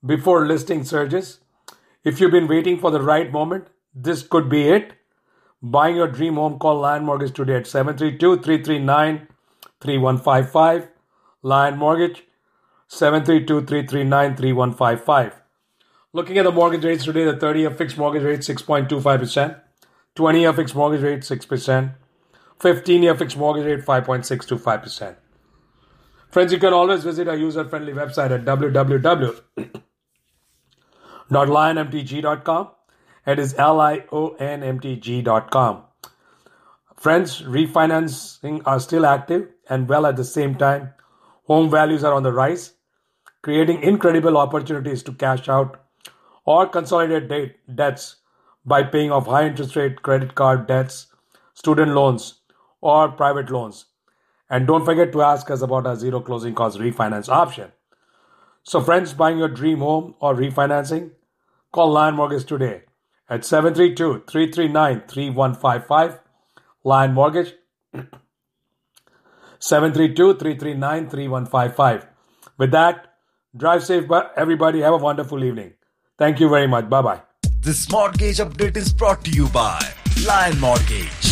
before listing surges. If you've been waiting for the right moment, this could be it. Buying your dream home, call Lion Mortgage today at 732-339-3155. Lion Mortgage, 732-339-3155. Looking at the mortgage rates today, the 30-year fixed mortgage rate 6.25%, 20-year fixed mortgage rate 6%, 15-year fixed mortgage rate 5.625%. Friends, you can always visit our user-friendly website at www.lionmtg.com. It is LIONMTG.com. Friends, refinancing are still active and well at the same time. Home values are on the rise, creating incredible opportunities to cash out or consolidate debts by paying off high interest rate credit card debts, student loans, or private loans. And don't forget to ask us about our zero closing cost refinance option. So friends, buying your dream home or refinancing, call Lion Mortgage today at 732-339-3155. Lion Mortgage, 732-339-3155. With that, drive safe, everybody. Have a wonderful evening. Thank you very much. Bye-bye. This mortgage update is brought to you by Lion Mortgage.